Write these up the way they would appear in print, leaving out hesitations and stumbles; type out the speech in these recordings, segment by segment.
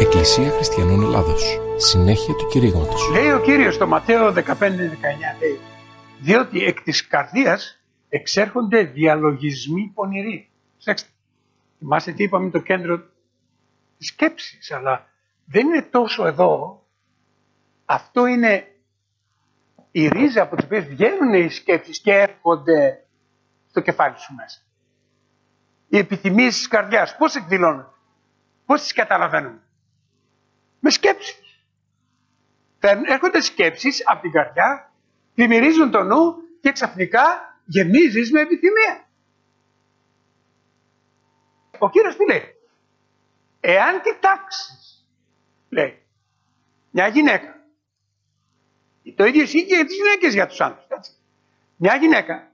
Εκκλησία Χριστιανών Ελλάδος. Συνέχεια του κηρύγματος. Λέει ο Κύριος στο Ματθαίο 15-19, λέει, διότι εκ της καρδίας εξέρχονται διαλογισμοί πονηροί. Προσέξτε, θυμάστε τι είπαμε, το κέντρο της σκέψης, αλλά δεν είναι τόσο εδώ. Αυτό είναι η ρίζα από τις οποίες βγαίνουν οι σκέψεις και έρχονται στο κεφάλι σου μέσα. Οι επιθυμίες της καρδιάς, πώς εκδηλώνονται, πώς τις καταλαβαίνουμε? Με σκέψεις. Έρχονται σκέψεις από την καρδιά, πλημμυρίζουν το νου και ξαφνικά γεμίζεις με επιθυμία. Ο Κύριος τι λέει? Εάν κοιτάξεις, λέει, μια γυναίκα, το ίδιο ισχύει και για τις γυναίκες για τους άντρες, έτσι. Μια γυναίκα,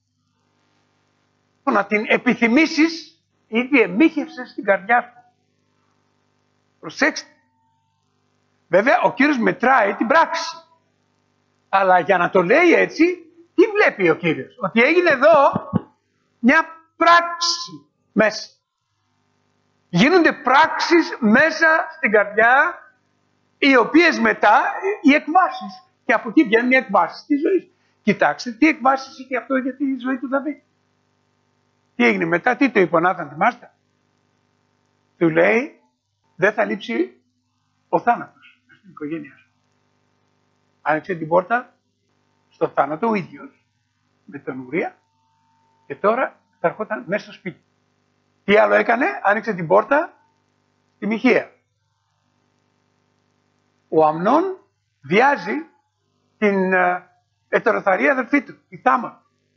να την επιθυμήσεις, ήδη εμίχευσες στην καρδιά σου. Προσέξτε. Βέβαια ο Κύριος μετράει την πράξη. Αλλά για να το λέει έτσι, τι βλέπει ο Κύριος? Ότι έγινε εδώ μια πράξη μέσα. Γίνονται πράξεις μέσα στην καρδιά, οι οποίες μετά οι εκβάσεις. Και από εκεί βγαίνουν οι εκβάσεις της ζωής. Κοιτάξτε τι εκβάσεις είχε αυτό για τη ζωή του Δαβίδ. Τι έγινε μετά, τι το είπε ο Νάθαν, θυμάστε? Του λέει, δεν θα λείψει ο θάνατος στην οικογένειά σου. Άνοιξε την πόρτα στο θάνατο ο ίδιος με τον Ουρία και τώρα θα ερχόταν μέσα στο σπίτι. Τι άλλο έκανε? Άνοιξε την πόρτα στη Μιχαία. Ο Αμνών βιάζει την ετεροθαρή αδελφή του, η Θάμαρ.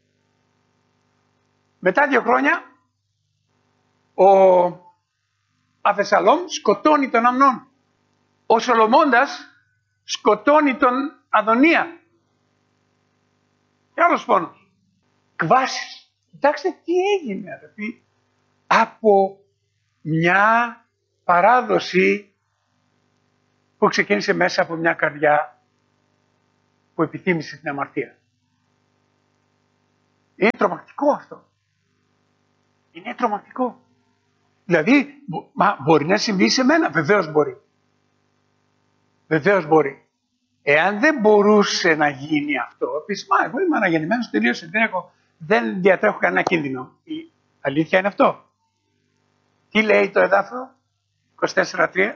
Μετά 2 χρόνια ο Αβεσαλόμ σκοτώνει τον Αμνών. Ο Σολομώντας σκοτώνει τον Αδωνία. Και άλλος πόνος. Κβάσεις. Κοιτάξτε τι έγινε, αδελφοί, από μια παράδοση που ξεκίνησε μέσα από μια καρδιά που επιθύμησε την αμαρτία. Είναι τρομακτικό αυτό. Είναι τρομακτικό. Δηλαδή, μπορεί να συμβεί σε μένα. Βεβαίως μπορεί. Βεβαίως μπορεί. Εάν δεν μπορούσε να γίνει αυτό, πεις, εγώ είμαι αναγεννημένος, τελείωσε, δεν διατρέχω κανένα κίνδυνο. Η αλήθεια είναι αυτό. Τι λέει το εδάφιο 24:3?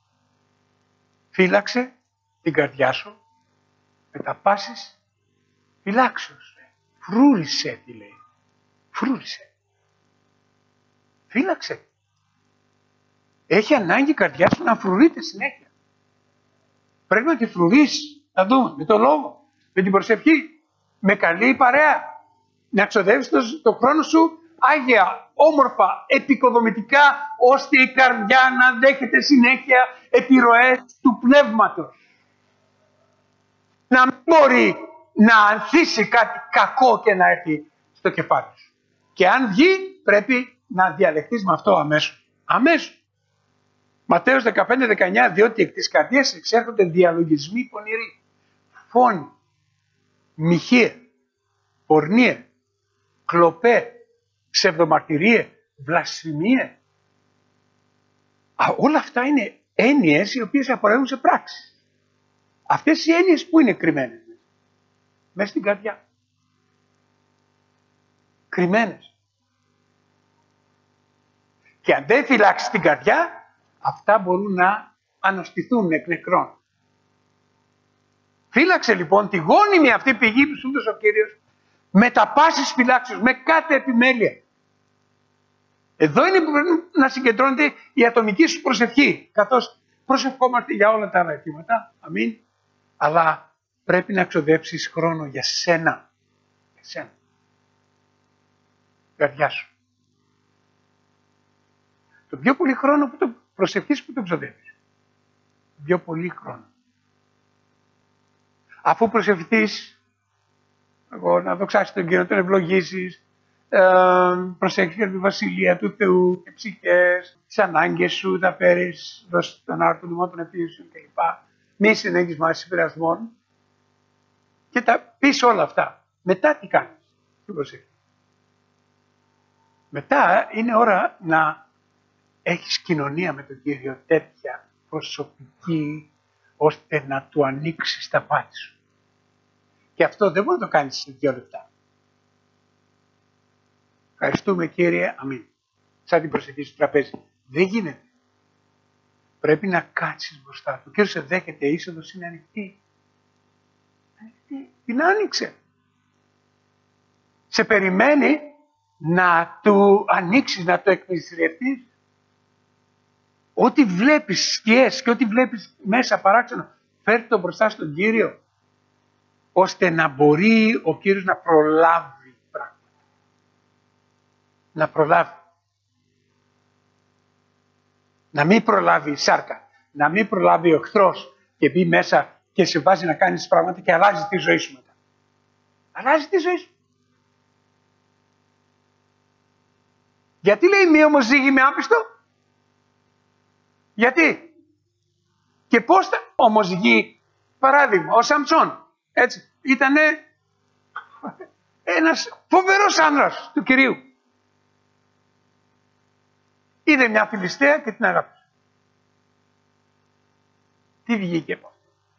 Φύλαξε την καρδιά σου με τα πάσης φυλάξεως. Φρούρισε, τι λέει. Φρούρισε. Φύλαξε. Έχει ανάγκη η καρδιά σου να φρουρείται συνέχεια. Πρέπει να τη φρουρείς, να δούμε, με το λόγο, με την προσευχή, με καλή παρέα. Να ξοδεύεις το χρόνο σου άγια, όμορφα, επικοδομητικά, ώστε η καρδιά να δέχεται συνέχεια επιρροές του πνεύματος. Να μην μπορεί να ανθίσει κάτι κακό και να έρθει στο κεφάλι σου. Και αν βγει, πρέπει να διαλεχθείς με αυτό αμέσως. Αμέσως. Ματθαίος 15-19, διότι εκ της καρδιάς εξέρχονται διαλογισμοί πονηροί. Φόνοι, μοιχεία, πορνεία, κλοπέ, ψευδομαρτυρία, βλασφημία. Όλα αυτά είναι έννοιες οι οποίες απορρέουν σε πράξεις. Αυτές οι έννοιες που είναι κρυμμένες? Μέσα στην καρδιά. Κρυμμένες. Και αν δεν φυλάξεις την καρδιά, αυτά μπορούν να αναστηθούν εκ νεκρών. Φύλαξε λοιπόν τη γόνιμη αυτή πηγή που σου έδωσε ο Κύριος με τα πάσης φυλάξεως, με κάθε επιμέλεια. Εδώ είναι που πρέπει να συγκεντρώνεται η ατομική σου προσευχή, καθώς προσευχόμαστε για όλα τα άλλα αιτήματα, αμήν, αλλά πρέπει να ξοδέψεις χρόνο για σένα. Για σένα. Καρδιά σου. Το πιο πολύ χρόνο που το προσευχείς, που το ξοδεύεις. Το πιο πολύ χρόνο. Αφού προσευχηθείς, να δοξάσεις τον Κύριο, να τον ευλογήσεις, προσέξεις για τη Βασιλεία του Θεού, τις ψυχές, τις ανάγκες σου, θα φέρεις, δώσεις τον άρθρο του μότων επίουσιων κλπ. Μη συνέχεις μαζί συμπερασμών και τα πεις όλα αυτά. Μετά τι κάνεις? Τι προσέχεις? Μετά είναι ώρα να έχεις κοινωνία με τον Κύριο τέτοια προσωπική, ώστε να του ανοίξεις τα πάθη σου. Και αυτό δεν μπορεί να το κάνεις σε 2 λεπτά. Ευχαριστούμε Κύριε, αμήν. Σαν την προσευχή στο τραπέζι. Δεν γίνεται. Πρέπει να κάτσεις μπροστά του. Ο Κύριος σε δέχεται, η είσοδος είναι ανοιχτή. Την άνοιξε. Σε περιμένει να του ανοίξεις, να το εκμυστηρευτείς. Ό,τι βλέπεις σκιές και ό,τι βλέπεις μέσα παράξενο, φέρτε το μπροστά στον Κύριο, ώστε να μπορεί ο Κύριος να προλάβει πράγματα. Να προλάβει. Να μην προλάβει η σάρκα, να μην προλάβει ο εχθρός και μπει μέσα και σε βάζει να κάνεις πράγματα και αλλάζει τη ζωή σου μετά. Αλλάζει τη ζωή σου. Γιατί λέει μη ομοζύγη με άπιστο? Γιατί? Και πώς θα ομοζυγεί? Παράδειγμα, ο Σαμψόν, έτσι, ήτανε ένας φοβερός άνδρας του Κυρίου. Είδε μια Φιλιστέα και την αγάπησε. Τι βγήκε από αυτό?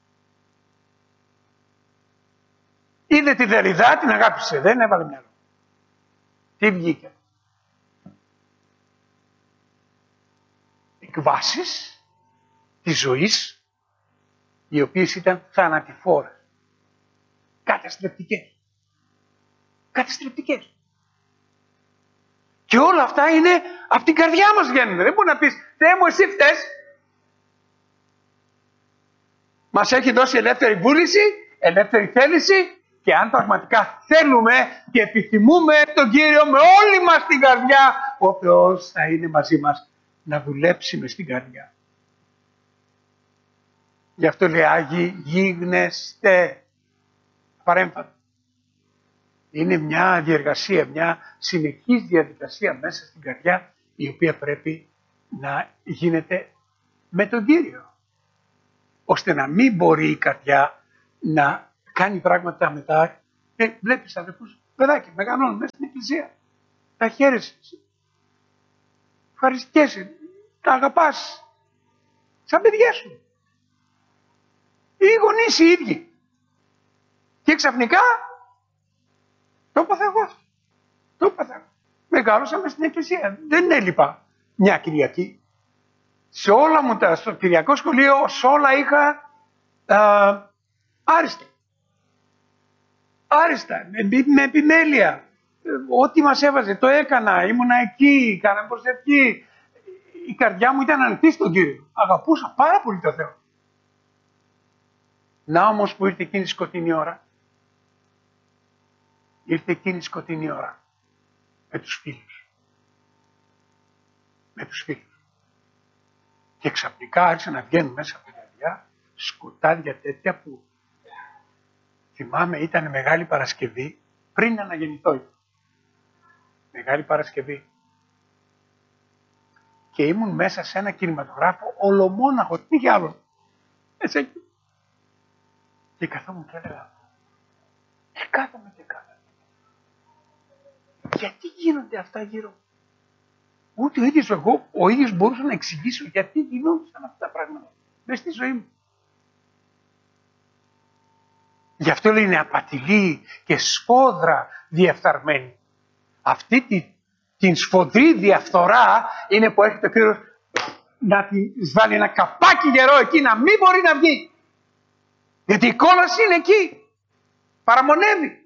Είδε τη Δελιδά, την αγάπησε, δεν έβαλε μυαλό. Τι βγήκε? Εκβάσεις της ζωής, οι οποίες ήταν θανατηφόρες. Καταστρεπτικές. Καταστρεπτικές. Και όλα αυτά είναι από την καρδιά μας βγαίνουν. Δεν μπορεί να πεις, Θεέ μου εσύ φταίς. Μας έχει δώσει ελεύθερη βούληση, ελεύθερη θέληση, και αν πραγματικά θέλουμε και επιθυμούμε τον Κύριο με όλη μας την καρδιά, ο Θεός θα είναι μαζί μας να δουλέψει μες στην καρδιά. Γι' αυτό λέει Άγιοι γίγνεστε. Παρέμφατο. Είναι μια διεργασία, μια συνεχής διαδικασία μέσα στην καρδιά, η οποία πρέπει να γίνεται με τον Κύριο. Ώστε να μην μπορεί η καρδιά να κάνει πράγματα μετά. Βλέπεις αδερφούς, παιδάκι, μεγαλώνουν μέσα στην εκκλησία. Τα χαίρεσαι. Ευχαριστιέσαι. Τα αγαπάς. Σαν παιδιά σου. Οι γονείς οι ίδιοι. Και ξαφνικά το έπαθα εγώ αυτό. Το έπαθα. Μεγάλωσα μες στην εκκλησία. Δεν έλειπα μια Κυριακή. Σε όλα μου στο Κυριακό σχολείο, σε όλα είχα άριστα. Άριστα, με επιμέλεια. Ό,τι μας έβαζε, το έκανα. Ήμουνα εκεί, κάναμε προσευχή. Η καρδιά μου ήταν ανοιχτή στον Κύριο. Αγαπούσα πάρα πολύ το Θεό. Να όμως που ήρθε εκείνη η σκοτεινή ώρα. Ήρθε εκείνη η σκοτεινή ώρα. Με τους φίλους. Με τους φίλους. Και ξαφνικά άρχισαν να βγαίνουν μέσα από την καρδιά σκοτάδια τέτοια που θυμάμαι ήταν Μεγάλη Παρασκευή πριν αναγεννηθώ. Μεγάλη Παρασκευή. Και ήμουν μέσα σε ένα κινηματογράφο ολομόναχο, τι κι άλλο. Μέσα εκεί. Και καθόμουν και έλεγα, και κάθομαι. Γιατί γίνονται αυτά γύρω? Ούτε ο ίδιος εγώ, ο ίδιος μπορούσα να εξηγήσω γιατί γινόντουσαν αυτά τα πράγματα μες στη ζωή μου. Γι' αυτό λέει είναι απατηλή και σφόδρα διαφθαρμένη. Αυτή την σφοδρή διαφθορά είναι που έρχεται ο Κύριος να της βάλει ένα καπάκι γερό εκεί, να μην μπορεί να βγει. Γιατί η κόλαση είναι εκεί. Παραμονεύει.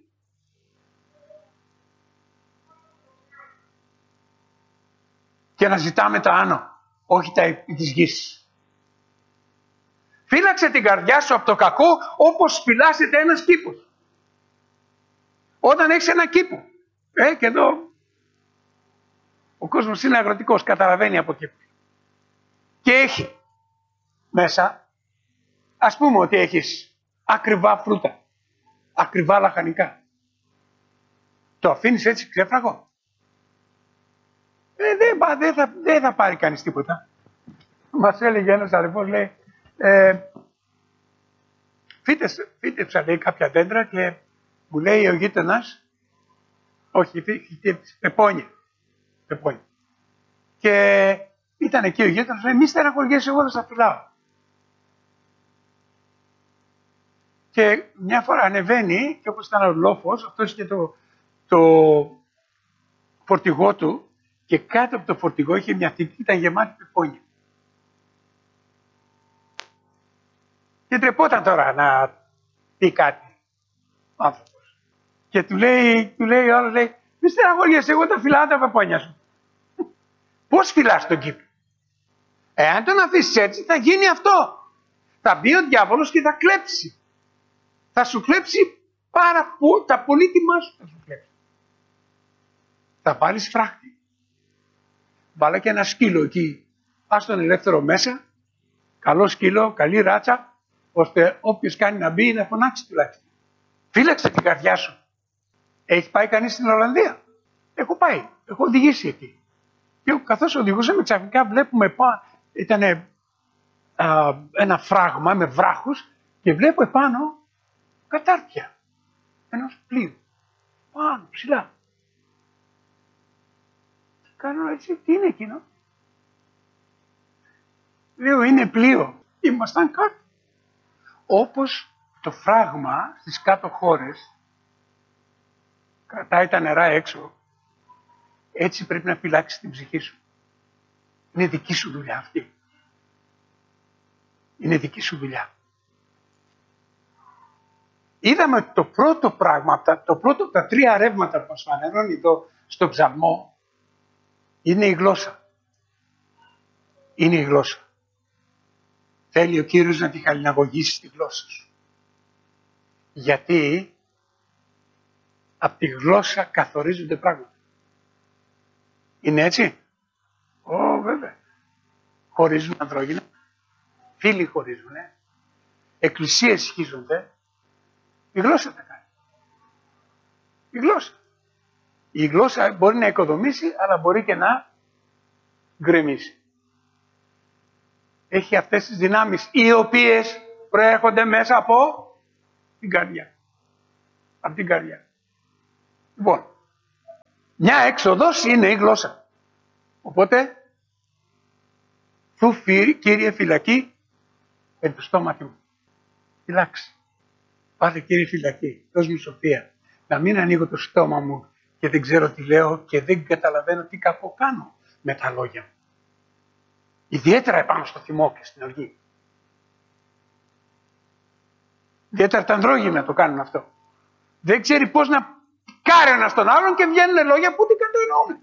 Και να ζητάμε τα άνω, όχι τα της γης. Φύλαξε την καρδιά σου από το κακό όπως φυλάσσεται ένας κήπος. Όταν έχεις ένα κήπο, και εδώ ο κόσμος είναι αγροτικός, καταλαβαίνει από κήπο. Και έχει μέσα, ας πούμε ότι έχεις ακριβά φρούτα, ακριβά λαχανικά. Το αφήνεις έτσι ξέφραγο? Δεν θα πάρει κανείς τίποτα. Μας έλεγε ένας αδερφός, λέει, φύτεψα λέει κάποια δέντρα και μου λέει ο γείτονας, όχι, πεπόνια. Και ήταν εκεί ο γείτονας, λέει, μη στεναχωριέσαι, εγώ δεν στα φυλάω. Και μια φορά ανεβαίνει και όπως ήταν ο λόφος, αυτός είχε το φορτηγό του και κάτω από το φορτηγό είχε μια θήκη που ήταν γεμάτη πεπόνια. Και τρεπόταν τώρα να πει κάτι ο άνθρωπος. Και του λέει ο άλλος, λέει, μη στεναχωριέσαι, εγώ τα φυλάω τα πεπόνια σου. Πώς φυλάς τον κήπο? Εάν τον αφήσεις έτσι θα γίνει αυτό. Θα μπει ο διάβολος και θα κλέψει. Θα σου κλέψει τα πολύτιμά σου θα σου κλέψει. Θα βάλεις φράχτη. Βάλε και ένα σκύλο εκεί. Πας τον ελεύθερο μέσα. Καλό σκύλο, καλή ράτσα. Ώστε όποιος κάνει να μπει να φωνάξει τουλάχιστον. Φύλαξε την καρδιά σου. Έχει πάει κανείς στην Ολλανδία? Έχω πάει. Έχω οδηγήσει εκεί. Και καθώς οδηγούσαμε ξαφνικά βλέπουμε ήταν ένα φράγμα με βράχους και βλέπω επάνω κατάρτια ενός πλοίου. Πάνω, ψηλά. Και κάνω έτσι, τι είναι εκείνο? Λέω, είναι πλοίο. Ήμασταν κάτω. Όπως το φράγμα στις κάτω χώρες κρατάει τα νερά έξω, έτσι πρέπει να φυλάξεις την ψυχή σου. Είναι δική σου δουλειά αυτή. Είναι δική σου δουλειά. Είδαμε το πρώτο πράγμα, το πρώτο από τα τρία ρεύματα που μας φανερώνει εδώ στο ψαλμό, είναι η γλώσσα. Είναι η γλώσσα. Θέλει ο Κύριος να τη χαλιναγωγήσει στη γλώσσα σου. Γιατί από τη γλώσσα καθορίζονται πράγματα. Είναι έτσι? Βέβαια. Χωρίζουν ανδρόγυνα. Φίλοι χωρίζουν. Εκκλησίες σχίζονται. Η γλώσσα τα κάνει. Η γλώσσα. Η γλώσσα μπορεί να οικοδομήσει, αλλά μπορεί και να γκρεμίσει. Έχει αυτές τις δυνάμεις, οι οποίες προέρχονται μέσα από την καρδιά. Από την καρδιά. Λοιπόν, μια έξοδος είναι η γλώσσα. Οπότε, Κύριε φυλακή, εν το στόματι μου. Φυλάξει. Πάρε Κύριε φυλακή, δώσ' μου σοφία. Να μην ανοίγω το στόμα μου και δεν ξέρω τι λέω και δεν καταλαβαίνω τι κακό κάνω με τα λόγια μου. Ιδιαίτερα επάνω στο θυμό και στην οργή. Ιδιαίτερα τα ανδρόγυνα το κάνουν αυτό. Δεν ξέρει πώς να κάρει ένας τον άλλον και βγαίνουν λόγια που δεν κατανοούμε.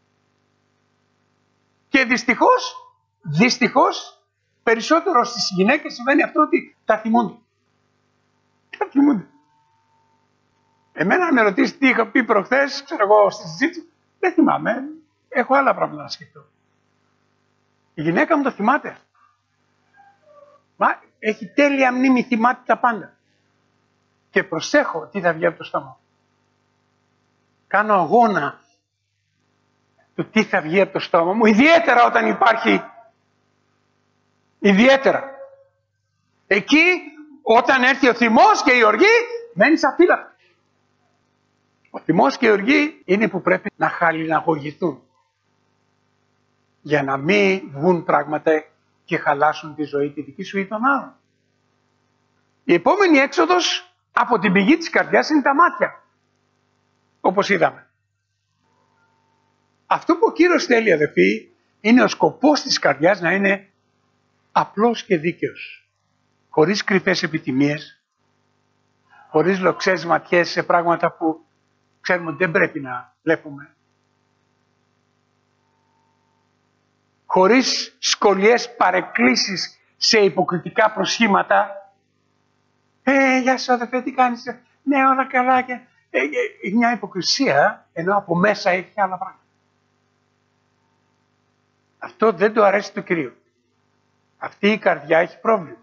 Και δυστυχώς, περισσότερο στις γυναίκες συμβαίνει αυτό ότι τα θυμούνται. Τα θυμούνται. Εμένα αν με ρωτήσει τι είχα πει προχθές, ξέρω εγώ στη συζήτηση, δεν θυμάμαι. Έχω άλλα πράγματα να σκεφτώ. Η γυναίκα μου το θυμάται. Μα έχει τέλεια μνήμη, θυμάται τα πάντα. Και προσέχω τι θα βγει από το στόμα. Κάνω αγώνα του τι θα βγει από το στόμα μου, ιδιαίτερα όταν υπάρχει. Ιδιαίτερα. Εκεί, όταν έρθει ο θυμός και η οργή, μένεις αφύλακτος. Ο θυμός και η οργή είναι που πρέπει να χαλιναγωγηθούν. Για να μην βγουν πράγματα και χαλάσουν τη ζωή τη δική σου ή των άλλων. Η επόμενη έξοδος από την πηγή της καρδιάς είναι τα μάτια. Όπως είδαμε. Αυτό που ο Κύριος θέλει, αδελφοί, είναι ο σκοπός της καρδιάς να είναι απλός και δίκαιος. Χωρίς κρυφές επιτιμίες, χωρίς λοξές ματιές σε πράγματα που ξέρουμε ότι δεν πρέπει να βλέπουμε. Χωρίς σκολιές παρεκκλήσεις σε υποκριτικά προσχήματα. Γεια σου αδελφέ, τι κάνεις? Ναι, όλα καλά. Και μια υποκρισία, ενώ από μέσα έχει άλλα πράγματα. Αυτό δεν το αρέσει του Κυρίου. Αυτή η καρδιά έχει πρόβλημα.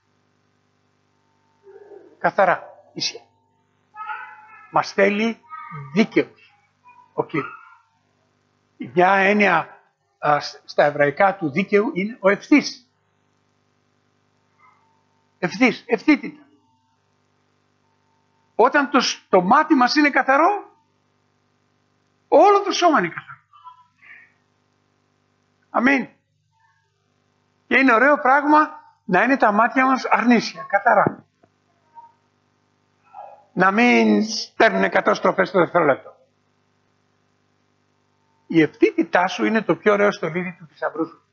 Καθαρά, ίσια. Μας θέλει δίκαιος ο Κύριος. Μια έννοια στα εβραϊκά του δίκαιου είναι ο ευθύς. Ευθύς, ευθύτητα. Όταν το μάτι μας είναι καθαρό, όλο το σώμα είναι καθαρό. Αμήν. Και είναι ωραίο πράγμα να είναι τα μάτια μας αρνήσια, καθαρά. να μην παίρνουν 100 στροφές το δευτερόλεπτο. Η ευθύτητά σου είναι το πιο ωραίο στολίδι του θησαυρού σου.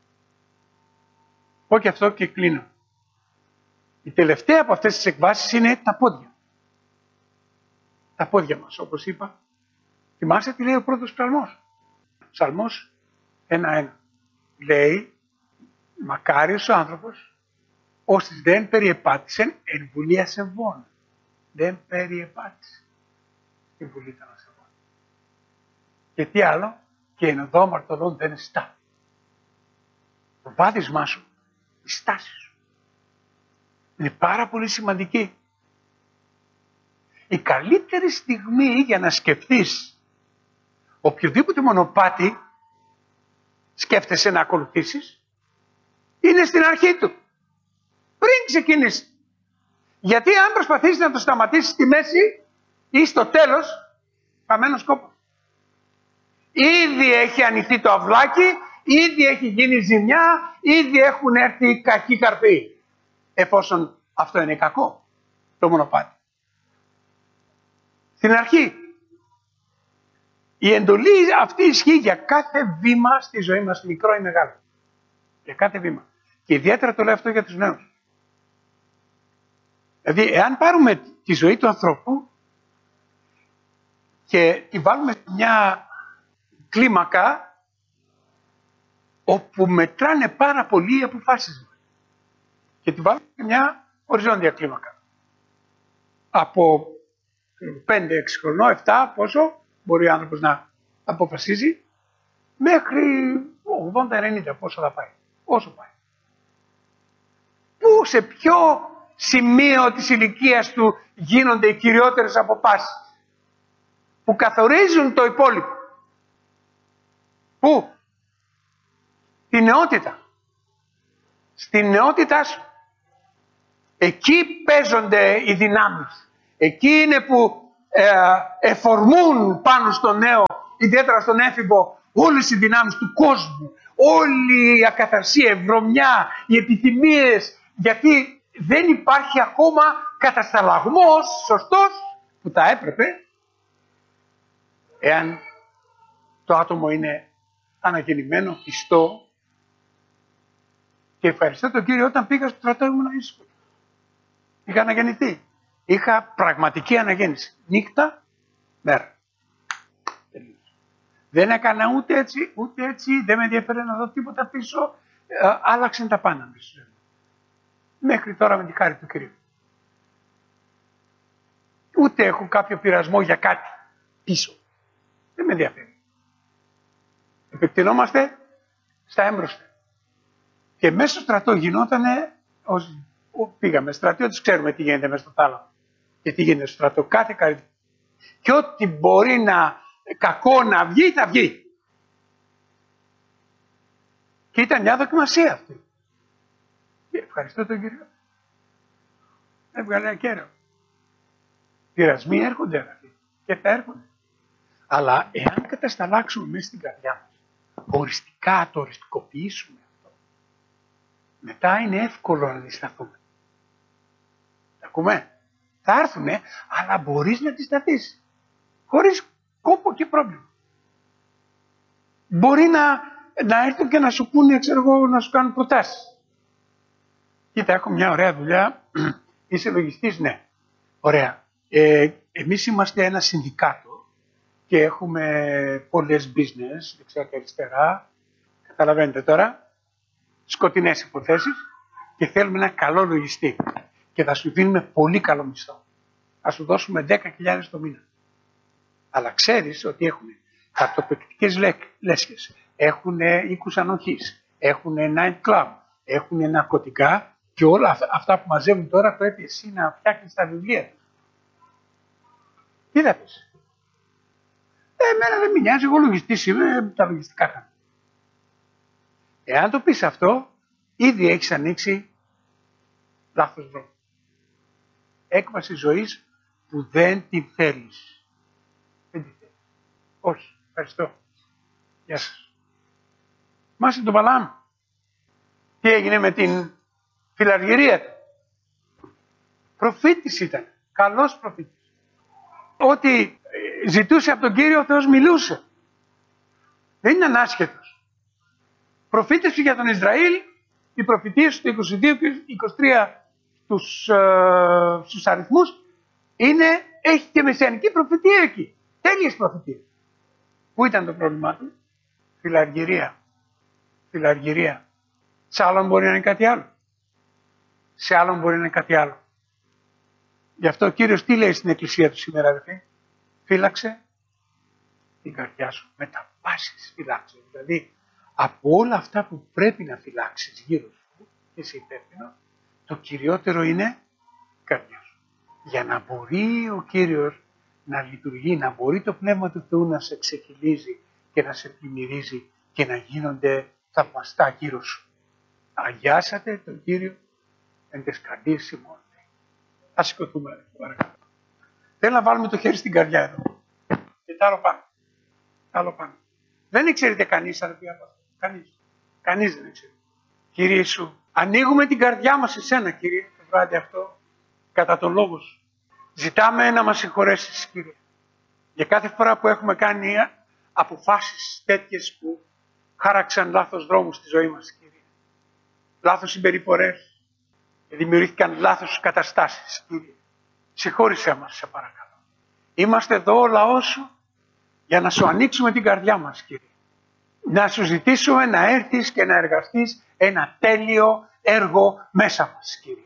Πω και αυτό και κλείνω. Η τελευταία από αυτές τις εκβάσεις είναι τα πόδια. Τα πόδια μας, όπως είπα. Θυμάστε τι λέει ο πρώτος ψαλμός. Ψαλμός 1-1. Λέει, μακάριος ο άνθρωπος, όσοι δεν περιεπάτησεν εν βουλή ασεβών. Δεν περιεπάτησε στην βουλή των ασεβών. Και τι άλλο, και εν οδό αμαρτωλών δεν εστά. Το βάδισμά σου, η στάση σου, είναι πάρα πολύ σημαντική. Η καλύτερη στιγμή για να σκεφτείς οποιοδήποτε μονοπάτι σκέφτεσαι να ακολουθήσεις είναι στην αρχή του. Πριν ξεκινήσει. Γιατί αν προσπαθήσεις να το σταματήσεις στη μέση ή στο τέλος, χαμένος κόπος. Ήδη έχει ανοιχτεί το αυλάκι, ήδη έχει γίνει ζημιά, ήδη έχουν έρθει κακοί καρποί. Εφόσον αυτό είναι κακό, το μονοπάτι. Στην αρχή. Η εντολή αυτή ισχύει για κάθε βήμα στη ζωή μας, μικρό ή μεγάλο. Για κάθε βήμα. Και ιδιαίτερα το λέω αυτό για τους νέους. Δηλαδή, εάν πάρουμε τη ζωή του ανθρώπου και τη βάλουμε σε μια κλίμακα όπου μετράνε πάρα πολύ οι αποφάσεις μας. Και τη βάλουμε σε μια οριζόντια κλίμακα. Από 5-6 χρονών, 7, πόσο μπορεί ο άνθρωπος να αποφασίζει, μέχρι 80-90, πόσο θα πάει. Όσο πάει. Πού, σε ποιο σημείο της ηλικίας του γίνονται οι κυριότερες αποφάσεις που καθορίζουν το υπόλοιπο. Πού? Στη νεότητα. Στη νεότητά σου. Εκεί παίζονται οι δυνάμεις. Εκεί είναι που εφορμούν πάνω στο νέο, ιδιαίτερα στον έφηβο, όλες οι δυνάμεις του κόσμου. Όλη η ακαθαρσία, η βρωμιά, οι επιθυμίες, γιατί δεν υπάρχει ακόμα κατασταλαγμός σωστός που θα έπρεπε εάν το άτομο είναι αναγεννημένο, πιστό. Και ευχαριστώ τον Κύριο, όταν πήγα στο στρατό ήμουν ήσυχος. Είχα αναγεννηθεί. Είχα πραγματική αναγέννηση. Νύχτα, μέρα. Δεν έκανα ούτε έτσι, ούτε έτσι. Δεν με ενδιαφέρε να δω τίποτα πίσω. Άλλαξαν τα πάντα μέσα. Μέχρι τώρα με τη χάρη του Κυρίου. Ούτε έχω κάποιο πειρασμό για κάτι πίσω. Δεν με ενδιαφέρει. Επεκτηνόμαστε στα έμπροστα. Και μέσα στο στρατό γινότανε, όσοι πήγαμε στρατιώτες, ξέρουμε τι γίνεται μέσα στο θάλαμο. Και τι γίνεται στο στρατό. Κάθε καρδιά. Και ό,τι μπορεί να κακό να βγει, θα βγει. Και ήταν μια δοκιμασία αυτή. Και ευχαριστώ τον Κύριο. Έβγαλε ένα κέραιο. Πειρασμοί έρχονται αυτοί και θα έρχονται. Αλλά εάν κατασταλάξουμε μέσα στην καρδιά μας, οριστικά το οριστικοποιήσουμε αυτό, μετά είναι εύκολο να αντισταθούμε. Ακούμε. Θα έρθουνε, αλλά μπορείς να αντισταθείς. Χωρίς κόπο και πρόβλημα. Μπορεί να έρθουν και να σου πούνε, ξέρω εγώ, να σου κάνουν προτάσεις. Κοίτα, έχω μια ωραία δουλειά. Είσαι λογιστής, ναι. Ωραία. Εμείς είμαστε ένα συνδικάτο και έχουμε πολλές business, δεξιά και αριστερά. Καταλαβαίνετε τώρα. Σκοτεινές υποθέσεις και θέλουμε ένα καλό λογιστή. Και θα σου δίνουμε πολύ καλό μισθό. Θα σου δώσουμε 10.000 το μήνα. Αλλά ξέρεις ότι έχουν χαρτοπαικτικές λέσχες, έχουν οίκους ανοχής, έχουν night club, έχουν ναρκωτικά και όλα αυτά που μαζεύουν τώρα πρέπει εσύ να φτιάχνεις τα βιβλία τους. Τι θα πεις? Εμένα δεν με νοιάζει, εγώ λογιστής είμαι, τα λογιστικά κάνω. Εάν το πεις αυτό, ήδη έχεις ανοίξει λάθος δρόμο. Έκβαση ζωής που δεν τη θέλεις. Δεν τη θέλεις. Όχι. Ευχαριστώ. Γεια σας. Μάσε τον Παλάμ. Τι έγινε με την φιλαργυρία του? Προφήτης ήταν. καλός προφήτης. Ό,τι ζητούσε από τον Κύριο ο Θεός μιλούσε. Δεν ήταν άσχετος. Προφήτευση για τον Ισραήλ, οι προφητείες του 22 και 23 στους αριθμούς, έχει και μεσαιανική προφητεία εκεί. Τέλειες προφητείες. Πού ήταν το πρόβλημά του? Φιλαργυρία. Σε άλλον μπορεί να είναι κάτι άλλο. Γι' αυτό ο Κύριος τι λέει στην Εκκλησία του σήμερα, αδελφοί? Φύλαξε την καρδιά σου. Με τα πάσης φυλάξε. Δηλαδή, από όλα αυτά που πρέπει να φυλάξεις γύρω σου, είσαι υπεύθυνο, το κυριότερο είναι η καρδιά σου. Για να μπορεί ο Κύριος να λειτουργεί, να μπορεί το Πνεύμα του Θεού να σε ξεκυλίζει και να σε πλημμυρίζει και να γίνονται θαυμαστά γύρω σου. Αγιάσατε τον Κύριο εν τες καρδίες ημών. Ας σηκωθούμε, παρακαλώ. Θέλω να βάλουμε το χέρι στην καρδιά εδώ. Και τ' άλλο πάνω. Δεν εξαιρείται κανείς, αδελφοί, από αυτό. Κανείς δεν εξαιρείται. Κύριε Ιησού, ανοίγουμε την καρδιά μας σε σένα, Κύριε, το βράδυ αυτό, κατά τον λόγο σου. Ζητάμε να μας συγχωρέσεις, Κύριε, για κάθε φορά που έχουμε κάνει αποφάσεις τέτοιες που χάραξαν λάθος δρόμους στη ζωή μας, Κύριε. Λάθος συμπεριφορές. Δημιουργήθηκαν λάθος καταστάσεις, Κύριε. Συγχώρησέ μας, σε παρακαλώ. Είμαστε εδώ ο λαός σου για να σου ανοίξουμε την καρδιά μας, Κύριε. Να σου ζητήσουμε να έρθεις και να εργαστείς ένα τέλειο έργο μέσα μας, Κύριε.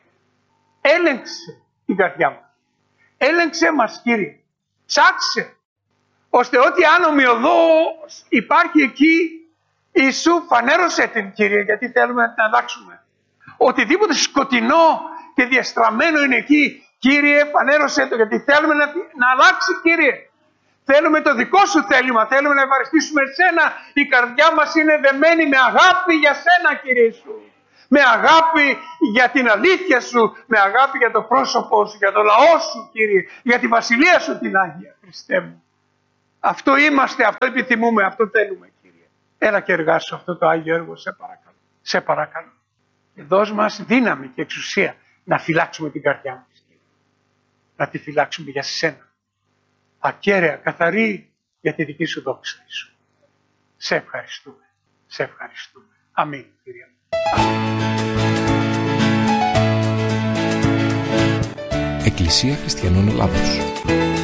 Έλεγξε την καρδιά μας. Έλεγξε μας, Κύριε. Ψάξε, ώστε ό,τι άνομη οδό υπάρχει εκεί, Ιησού, φανέρωσε την, Κύριε, γιατί θέλουμε να την αλλάξουμε. Οτιδήποτε σκοτεινό και διαστραμμένο είναι εκεί, Κύριε, φανέρωσε το, γιατί θέλουμε να αλλάξει, Κύριε. Θέλουμε το δικό σου θέλημα, θέλουμε να ευχαριστήσουμε εσένα. Η καρδιά μας είναι δεμένη με αγάπη για σένα, Κύριε σου. Με αγάπη για την αλήθεια σου, με αγάπη για το πρόσωπό σου, για το λαό σου, Κύριε, για τη βασιλεία σου την Άγια, Χριστέ μου. Αυτό είμαστε, αυτό επιθυμούμε, αυτό θέλουμε, Κύριε. Έλα και εργάσου αυτό το Άγιο έργο, σε παρακαλώ. Σε παρακαλώ. Και δώσ' μας δύναμη και εξουσία να φυλάξουμε την καρδιά μας, Κύριε. Να τη φυλάξουμε για σένα. Ακέραια, καθαρή για τη δική σου δόξα σου. Σε ευχαριστούμε. Σε ευχαριστούμε. Αμήν, Κύριε. Εκκλησία Χριστιανών Ελλάδος.